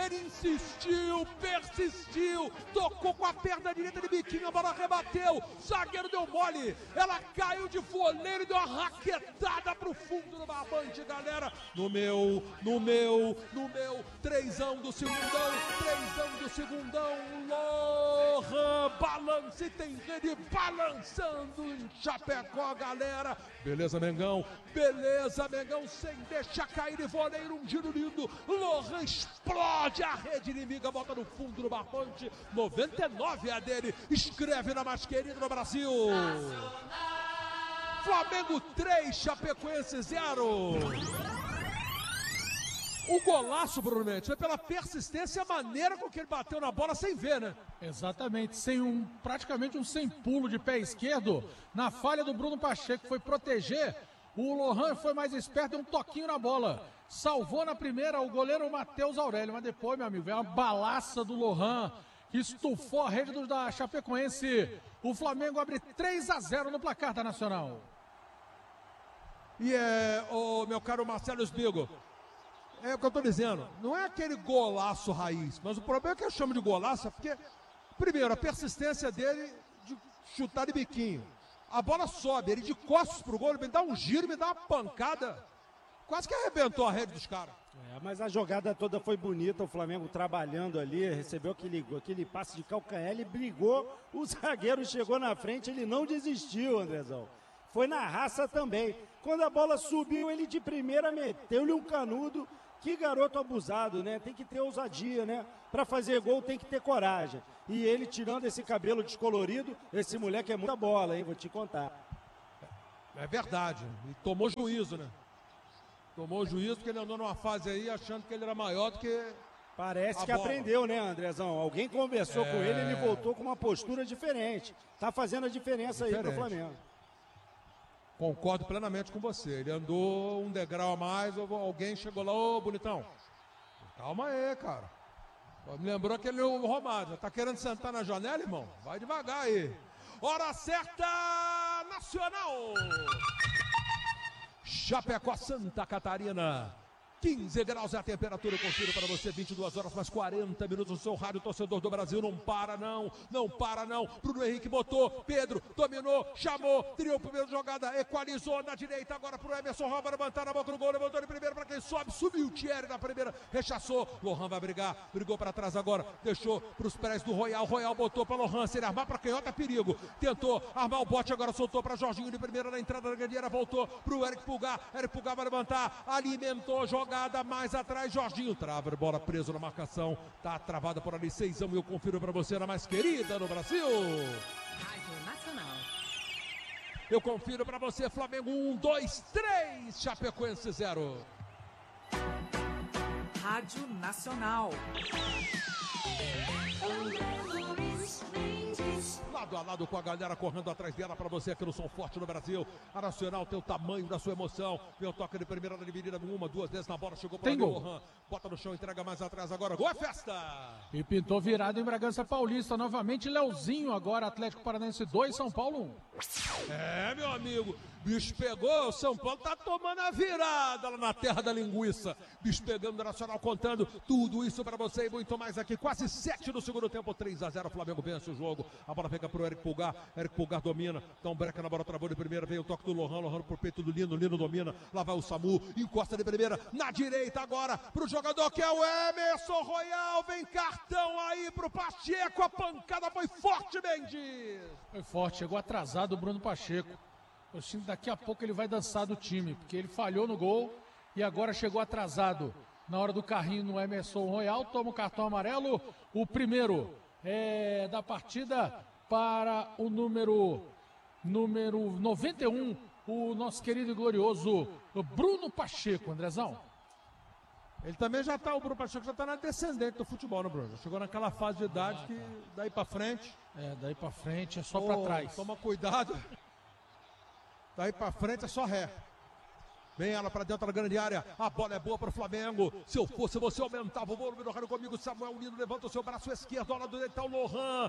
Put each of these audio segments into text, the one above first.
Ele insistiu, persistiu, tocou com a perna direita de biquinho, a bola rebateu, zagueiro deu mole, ela caiu de voleiro e deu uma raquetada pro fundo do barbante, galera. No meu, trêsão do segundão, Lohan balança e tem rede balançando em Chapecó, galera. Beleza, Mengão, sem deixar cair de voleiro, um giro lindo, Lohan explode a rede inimiga, bota no fundo do barbante, 99 é a dele, escreve na mais querida do Brasil. Flamengo 3, Chapecoense 0. O golaço, Bruno Mendes, foi pela persistência e a maneira com que ele bateu na bola sem ver, né? Exatamente, praticamente um sem pulo de pé esquerdo, na falha do Bruno Pacheco, foi proteger. O Lohan foi mais esperto, deu um toquinho na bola. Salvou na primeira o goleiro Matheus Aurélio, mas depois, meu amigo, veio uma balaça do Lohan, que estufou a rede da Chapecoense. O Flamengo abre 3-0 no placar da Nacional. E meu caro Marcelo Espigo, é o que eu tô dizendo, não é aquele golaço raiz, mas o problema é que eu chamo de golaço, porque, primeiro, a persistência dele de chutar de biquinho. A bola sobe, ele de costas pro gol, ele me dá um giro, me dá uma pancada, quase que arrebentou a rede dos caras. Mas a jogada toda foi bonita, o Flamengo trabalhando ali, recebeu aquele passe de calcanhar, ele brigou, o zagueiro chegou na frente, ele não desistiu, Andrezão. Foi na raça também. Quando a bola subiu, ele de primeira meteu-lhe um canudo. Que garoto abusado, né? Tem que ter ousadia, né? Para fazer gol tem que ter coragem. E ele tirando esse cabelo descolorido, esse moleque é muita bola, hein? Vou te contar. É verdade. E tomou juízo, né? Tomou juízo porque ele andou numa fase aí achando que ele era maior do que... Parece que aprendeu, né, Andrezão? Alguém conversou com ele, ele voltou com uma postura diferente. Tá fazendo a diferença aí pro Flamengo. Concordo plenamente com você. Ele andou um degrau a mais, alguém chegou lá, ô bonitão, calma aí, cara. Me lembrou aquele Romário, tá querendo sentar na janela, irmão? Vai devagar aí. Hora certa, Nacional! Chapecó, Santa Catarina. 15 graus é a temperatura, eu confiro para você, 22 horas mais 40 minutos no seu rádio, torcedor do Brasil, não para não, Bruno Henrique botou, Pedro dominou, chamou, triou primeira jogada, equalizou na direita, agora pro Emerson Rocha, levantar na boca do gol, levantou de primeiro para quem sobe, subiu o Thierry na primeira, rechaçou, Lohan vai brigar, brigou para trás agora, deixou pros pés do Royal botou para Lohan, se ele armar para canhota, perigo, tentou armar o bote, agora soltou para Jorginho de primeira na entrada da grande área, voltou pro Eric Pulgar vai levantar, alimentou, jogada mais atrás, Jorginho trava, bola preso na marcação, tá travada por ali, 6-1, eu confiro pra você na mais querida no Brasil. Rádio Nacional. Eu confiro pra você, Flamengo 1, 2, 3, Chapecoense 0. Rádio Nacional. Lado a lado com a galera correndo atrás dela para você aqui no Som Forte no Brasil. A Nacional tem o tamanho da sua emoção. Meu toque de primeira na dividida, 1, 2 vezes na bola, chegou para o Lohan. Bota no chão, entrega mais atrás agora. Gol é festa! E pintou virado em Bragança Paulista. Novamente, Leozinho agora, Atlético Paranaense 2, São Paulo 1. É, meu amigo, bicho pegou, o São Paulo tá tomando a virada lá na terra da linguiça. Bicho pegando o Nacional, contando tudo isso para você e muito mais aqui. Quase 7 do segundo tempo, 3-0, Flamengo vence o jogo. A bola fica pro Eric Pulgar domina, dá um breca na bola, travou de primeira, veio o toque do Lohan pro peito do Lino domina, lá vai o Samu, encosta de primeira, na direita agora, pro jogador que é o Emerson Royal, vem cartão aí pro Pacheco, a pancada foi forte, Mendes. Foi forte, chegou atrasado o Bruno Pacheco. Eu sinto que daqui a pouco ele vai dançar do time, porque ele falhou no gol e agora chegou atrasado na hora do carrinho no Emerson Royal, toma o cartão amarelo, o primeiro da partida para o número 91, o nosso querido e glorioso Bruno Pacheco, Andrezão. Ele também o Bruno Pacheco já está na descendente do futebol, né, Bruno? Já chegou naquela fase de idade que daí para frente... daí para frente é só para trás. Toma cuidado. Daí para frente é só ré. Vem ela para dentro da grande área, a bola é boa para o Flamengo. Se eu fosse você, aumentava o volume do rádio comigo. Samuel Lino levanta o seu braço esquerdo, ao lado dele está o Lohan.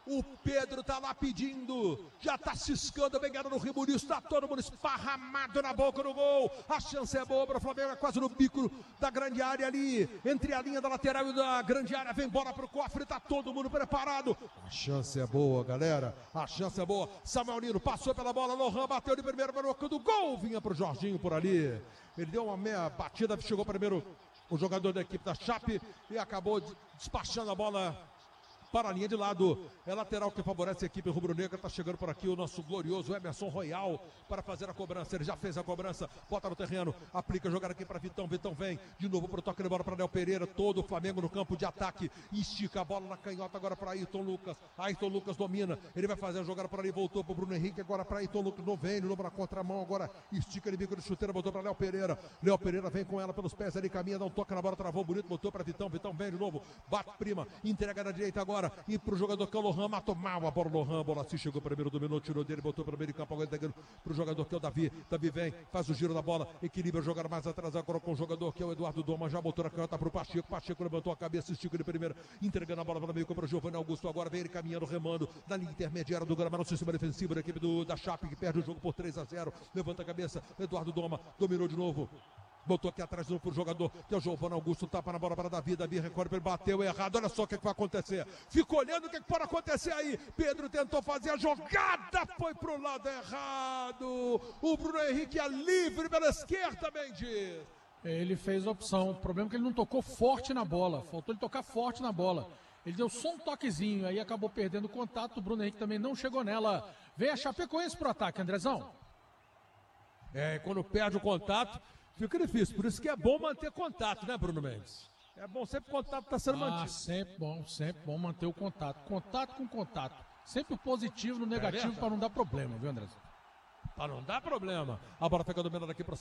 O Pedro tá lá pedindo, já tá ciscando, bem no Ribuliço, tá todo mundo esparramado na boca do gol. A chance é boa para o Flamengo, é quase no bico da grande área ali, entre a linha da lateral e da grande área, vem bola pro cofre, tá todo mundo preparado. A chance é boa, galera, a chance é boa. Samuel Nino passou pela bola, Lohan bateu de primeiro, marcando o gol, vinha pro Jorginho por ali. Ele deu uma meia batida, chegou primeiro o jogador da equipe da Chape e acabou despachando a bola para a linha de lado. É lateral que favorece a equipe rubro-negra. Está chegando por aqui o nosso glorioso Emerson Royal para fazer a cobrança. Ele já fez a cobrança, bota no terreno, aplica, jogar aqui para Vitão. Vitão vem de novo para o toque de bola para Léo Pereira. Todo o Flamengo no campo de ataque. Estica a bola na canhota agora para Ayrton Lucas. Ayrton Lucas domina. Ele vai fazer a jogada por ali. Voltou para o Bruno Henrique. Agora para Ayrton Lucas. Não vem, de novo na contramão. Agora estica ele, bico de chuteira. Botou para Léo Pereira. Léo Pereira vem com ela pelos pés ali. Caminha, dá um toque na bola. Travou bonito. Botou para Vitão. Vitão vem de novo. Bate prima. Entrega na direita agora. E para o jogador que é o Lohan, matou mal a bola, Lohan, a bola assim, chegou primeiro, dominou, tirou dele, botou para o meio de campo, agora entregando para o jogador que é o Davi. Davi vem, faz o giro da bola, equilibra, jogar mais atrás agora com o jogador que é o Eduardo Doma, já botou na canhota para o Pacheco, Pacheco levantou a cabeça, estica ele primeiro, entregando a bola para o meio campo para o Giovanni Augusto, agora vem ele caminhando, remando, na linha intermediária do gramado, no sistema defensivo da equipe da Chape, que perde o jogo por 3-0, levanta a cabeça, Eduardo Doma, dominou de novo. Botou aqui atrás pro jogador, que é o Giovanni Augusto, tapa na bola para Davi, Davi recorre, ele bateu errado, olha só o que vai acontecer. Ficou olhando o que pode acontecer aí. Pedro tentou fazer a jogada, foi pro lado errado. O Bruno Henrique é livre pela esquerda, Mendes. Ele fez a opção, o problema é que ele não tocou forte na bola, faltou ele tocar forte na bola. Ele deu só um toquezinho, aí acabou perdendo o contato, o Bruno Henrique também não chegou nela. Vem a Chapecoense pro ataque, Andrezão. Quando perde o contato, fica difícil, por isso que é bom manter contato, né, Bruno Mendes? É bom sempre o contato está sendo mantido. Sempre bom manter o contato. Contato com contato. Sempre o positivo no negativo para não dar problema, viu, André? Para não dar problema. A bola fica dominada aqui para